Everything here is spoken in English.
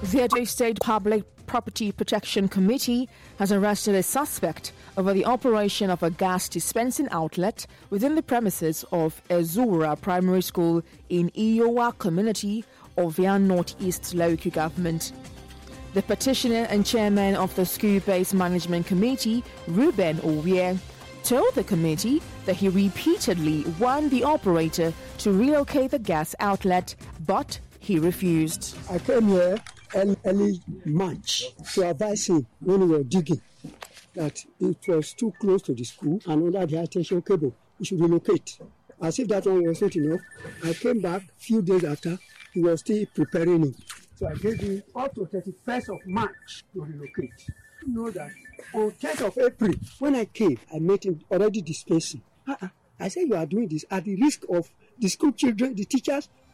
The Edo State Public Property Protection Committee has arrested a suspect over the operation of a gas dispensing outlet within the premises of Ezura Primary School in Iowa community of Via Northeast Local Government. The petitioner and chairman of the school-based management committee, Ruben Owie, told the committee that he repeatedly warned the operator to relocate the gas outlet, but he refused. I came here early March to advise him when we were digging that it was too close to the school and under the high tension cable, we should relocate. As if that one was not enough, I came back a few days after, he was still preparing it. So I gave him up to 31st of March to relocate. You know that on 10th of April, when I came, I met him already dispensing. I said, you are doing this at the risk of the school children, the teachers,